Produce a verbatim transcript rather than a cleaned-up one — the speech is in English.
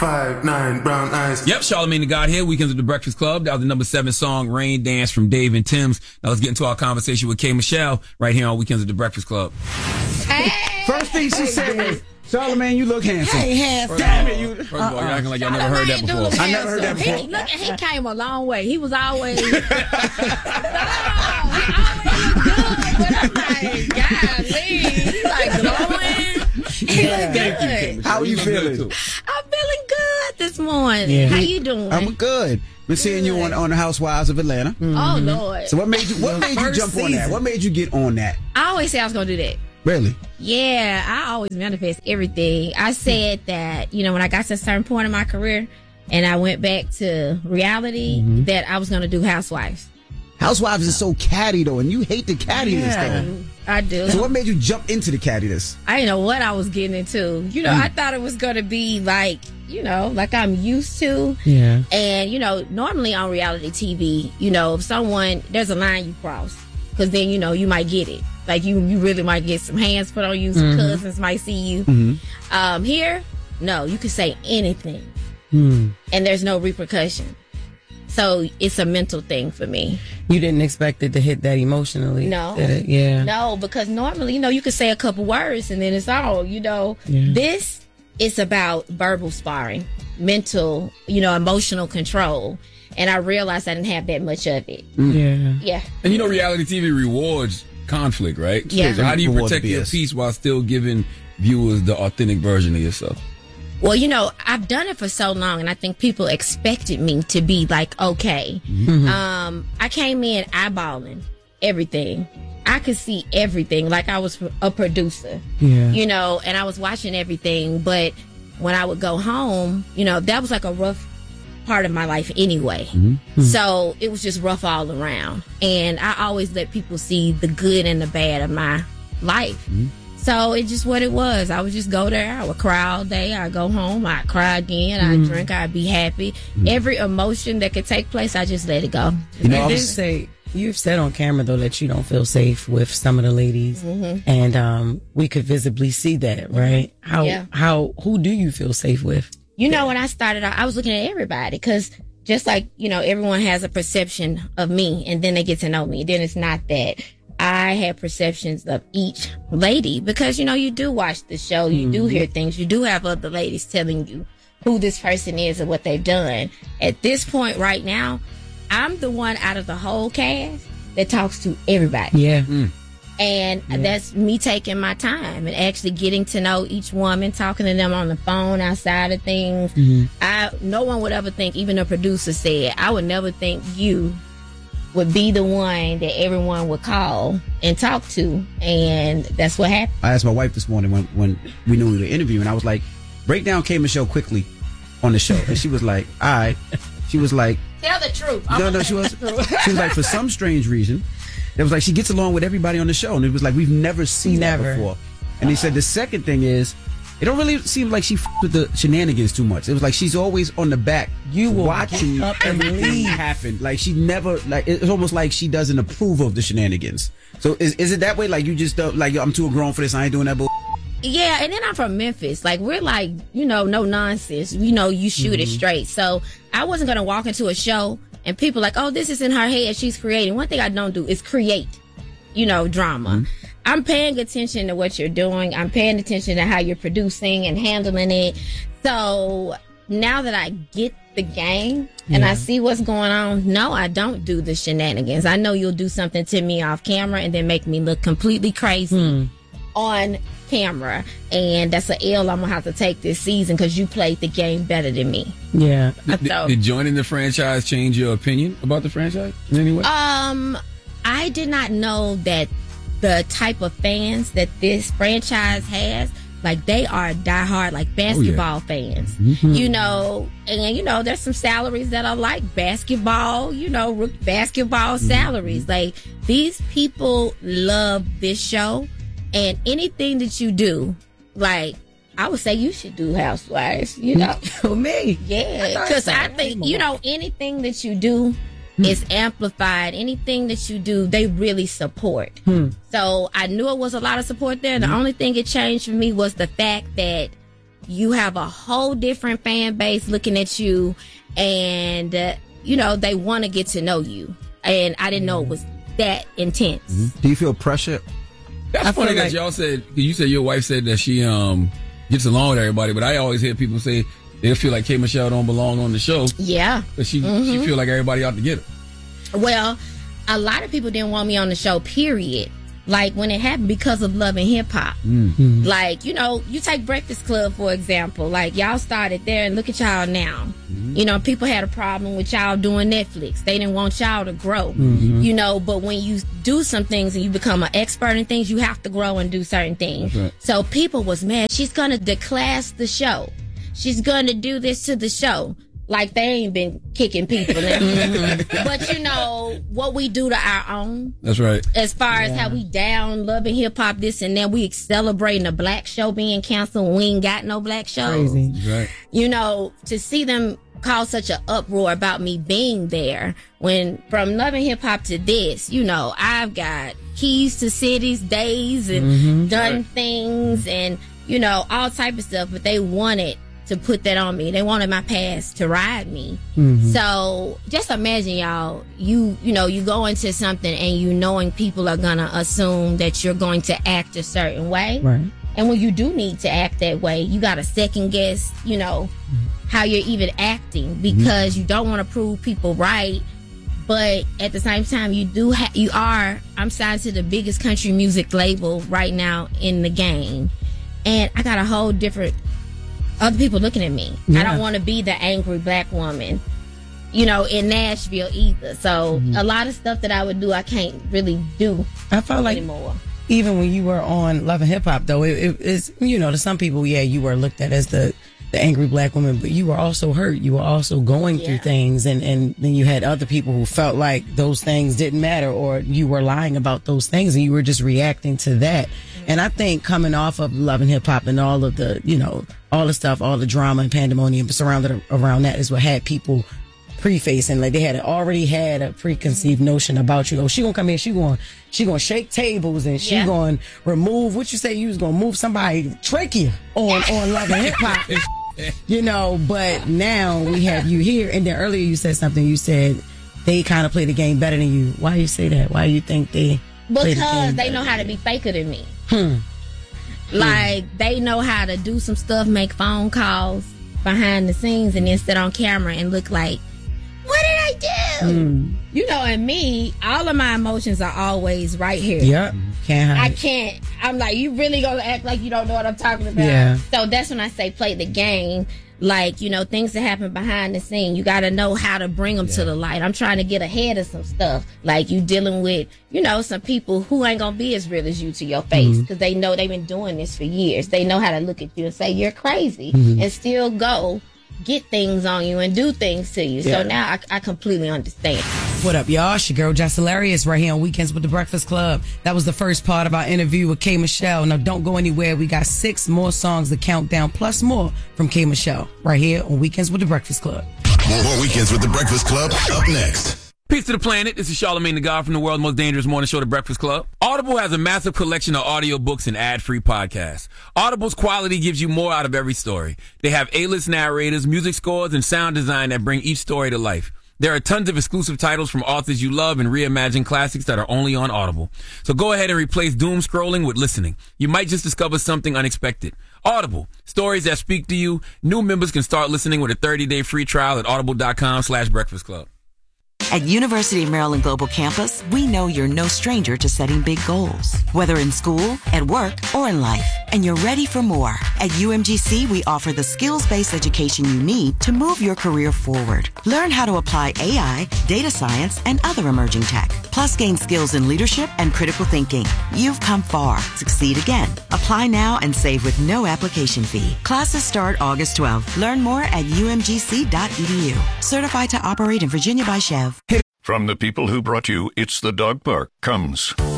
Five, nine, brown eyes. Yep, Charlamagne the God here, Weekends at the Breakfast Club. That was the number seven song, Rain Dance from Dave and Tim's. Now let's get into our conversation with K. Michelle right here on Weekends at the Breakfast Club. Hey. First thing she said was, Charlamagne, you look handsome. Hey, handsome. Damn it, you. First of all, you're acting like y'all never heard that before. I never heard that before. He, look, he came a long way. He was always, no, he always looked good. But I'm like, golly, he's like glowing. He look good. How are you feeling? I'm feeling good this morning. Yeah. How you doing? I'm good. Been seeing you on, on the Housewives of Atlanta. Mm-hmm. Oh, Lord. So what made you what made you jump on that? What made you get on that? I always say I was going to do that. Really? Yeah, I always manifest everything. I said that, you know, when I got to a certain point in my career and I went back to reality, mm-hmm. that I was going to do Housewives. Housewives is so catty, though, and you hate the cattiness, yeah, though. I do. So what made you jump into the cattiness? I didn't know what I was getting into. You know, mm. I thought it was going to be like, you know, like I'm used to. Yeah. And, you know, normally on reality T V, you know, if someone, there's a line you cross, because then, you know, you might get it. Like, you, you really might get some hands put on you, some mm-hmm. cousins might see you. Mm-hmm. Um, here, no, you can say anything. Mm. And there's no repercussion. So it's a mental thing for me. You didn't expect it to hit that emotionally? No. Did it? Yeah. No, because normally, you know, you could say a couple words and then it's all, you know. Yeah. This is about verbal sparring, mental, you know, emotional control. And I realized I didn't have that much of it. Mm. Yeah. Yeah. And you know, reality T V rewards conflict, right? Yeah. So how do you Reward protect your peace while still giving viewers the authentic version of yourself? Well, you know, I've done it for so long, and I think people expected me to be like, okay. Mm-hmm. Um, I came in eyeballing everything. I could see everything, like I was a producer, yeah. you know, and I was watching everything. But when I would go home, you know, that was like a rough part of my life anyway. Mm-hmm. So it was just rough all around. And I always let people see the good and the bad of my life. Mm-hmm. So it's just what it was. I would just go there. I would cry all day. I'd go home. I'd cry again. I'd mm. drink. I'd be happy. Mm. Every emotion that could take place, I just let it go. You know, you did say, you've said on camera, though, that you don't feel safe with some of the ladies. Mm-hmm. And um, we could visibly see that, right? How, yeah. how, who do you feel safe with? You know, when I started out, I was looking at everybody because just like, you know, everyone has a perception of me and then they get to know me. Then it's not that. I had perceptions of each lady because, you know, you do watch the show, you mm-hmm. do hear things, you do have other ladies telling you who this person is and what they've done. At this point right now, I'm the one out of the whole cast that talks to everybody. Yeah. Mm. And yeah. that's me taking my time and actually getting to know each woman, talking to them on the phone, outside of things. Mm-hmm. I no one would ever think, even a producer said, I would never think you would be the one that everyone would call and talk to, and that's what happened. I asked my wife this morning when, when we knew we were interviewing, I was like, break down K. Michelle quickly on the show. And she was like, all right. She was like, tell the truth. No, no, she was, she was like, for some strange reason, it was like she gets along with everybody on the show. And it was like, we've never seen never. that before. And they said the second thing is, it don't really seem like she f- with the shenanigans too much. It was like she's always on the back. You will watching up and leave happen. Like she never, like it's almost like she doesn't approve of the shenanigans. So is is it that way? Like you just uh, like I'm too grown for this. I ain't doing that bull. Yeah, and then I'm from Memphis. Like we're like, you know, no nonsense. You know, you shoot mm-hmm. it straight. So I wasn't gonna walk into a show and people like, oh, this is in her head. She's creating. One thing I don't do is create, you know, drama. Mm-hmm. I'm paying attention to what you're doing. I'm paying attention to how you're producing and handling it. So now that I get the game and yeah. I see what's going on, no, I don't do the shenanigans. I know you'll do something to me off camera and then make me look completely crazy hmm. on camera. And that's an L I'm going to have to take this season because you played the game better than me. Yeah. Did, so, did joining the franchise change your opinion about the franchise in any way? Um, I did not know that the type of fans that this franchise has, like they are diehard, like basketball oh, yeah. fans, mm-hmm. you know, and you know, there's some salaries that are like basketball, you know, basketball mm-hmm. salaries. Like these people love this show, and anything that you do, like I would say you should do Housewives, you know. For me? Yeah, because I, I think, you know, anything that you do Hmm. is amplified. Anything that you do, they really support. Hmm. So I knew it was a lot of support there. The hmm. only thing it changed for me was the fact that you have a whole different fan base looking at you, and uh, you know they want to get to know you. And I didn't know it was that intense. Mm-hmm. Do you feel pressure? That's I funny feel that like- y'all said, you said your wife said that she um gets along with everybody, but I always hear people say they feel like K. Michelle don't belong on the show Yeah. because she, Mm-hmm. she feel like everybody out to get her. Well, a lot of people didn't want me on the show, period. Like when it happened because of Love and Hip Hop. Mm-hmm. Like, you know, you take Breakfast Club, for example. Like, y'all started there and look at y'all now. Mm-hmm. You know, people had a problem with y'all doing Netflix. They didn't want y'all to grow. Mm-hmm. You know, but when you do some things and you become an expert in things, you have to grow and do certain things. That's right. So people was mad. She's going to declass the show. She's going to do this to the show. Like they ain't been kicking people. Now. But you know, what we do to our own, That's right. as far as how we down Love and Hip Hop, this and that, we celebrating a black show being canceled when we ain't got no black shows. Crazy. That's right. You know, to see them cause such an uproar about me being there when from Love and Hip Hop to this, you know, I've got keys to cities, days, and done Right. things and, you know, all type of stuff, but they wanted to put that on me. They wanted my past to ride me. So just imagine, y'all, you you know, you go into something and you knowing people are gonna assume that you're going to act a certain way. Right. And when you do need to act that way, you gotta second guess, you know, how you're even acting because you don't want to prove people right. But at the same time, you do ha- you are. I'm signed to the biggest country music label right now in the game, and I got a whole different other people looking at me. I Yeah. don't want to be the angry black woman, you know, in Nashville either. So a lot of stuff that I would do, I can't really do I felt like anymore. even when you were on Love and Hip Hop, though, it, it is, you know, to some people, yeah, you were looked at as the, the angry black woman, but you were also hurt. You were also going through Yeah. things. And, and then you had other people who felt like those things didn't matter or you were lying about those things and you were just reacting to that. And I think coming off of Love and Hip Hop and all of the, you know, all the stuff, all the drama and pandemonium surrounded around that is what had people prefacing, like they had already had a preconceived notion about you. Oh, she gonna come in, she gonna she gonna shake tables and she Yeah. gonna remove what you say you was gonna move somebody trachea on on Love and Hip Hop. You know, but now we have you here. And then earlier you said something. You said they kind of play the game better than you. Why you say that? Why you think they? play the Because game they better know how to than be faker than me. Hmm. Like they know how to do some stuff, make phone calls behind the scenes, and then sit on camera and look like, "What did I do?" Hmm. You know, and me, all of my emotions are always right here. you? Yep. Can't I hide. can't. I'm like, you really gonna act like you don't know what I'm talking about? Yeah. So that's when I say play the game. Like, you know, things that happen behind the scene, you got to know how to bring them to the light. I'm trying to get ahead of some stuff. Like you dealing with, you know, some people who ain't gonna be as real as you to your face because they know they've been doing this for years. They know how to look at you and say you're crazy and still go get things on you and do things to you. Yeah. So now I, I completely understand. What up, y'all? It's your girl, Jess Hilarious, right here on Weekends with the Breakfast Club. That was the first part of our interview with K. Michelle. Now, don't go anywhere. We got six more songs to count down, plus more from K. Michelle, right here on Weekends with the Breakfast Club. More, more Weekends with the Breakfast Club up next. Peace to the planet. This is Charlamagne the God from the world's most dangerous morning show, The Breakfast Club. Audible has a massive collection of audiobooks and ad-free podcasts. Audible's quality gives you more out of every story. They have A-list narrators, music scores, and sound design that bring each story to life. There are tons of exclusive titles from authors you love and reimagined classics that are only on Audible. So go ahead and replace doom scrolling with listening. You might just discover something unexpected. Audible, stories that speak to you. New members can start listening with a thirty-day free trial at audible.com slash breakfast club. At University of Maryland Global Campus, we know you're no stranger to setting big goals, whether in school, at work, or in life. And you're ready for more. At U M G C, we offer the skills-based education you need to move your career forward. Learn how to apply A I, data science, and other emerging tech. Plus, gain skills in leadership and critical thinking. You've come far. Succeed again. Apply now and save with no application fee. Classes start August twelfth. Learn more at U M G C dot E D U. Certified to operate in Virginia by Chev. From the people who brought you It's the Dog Park comes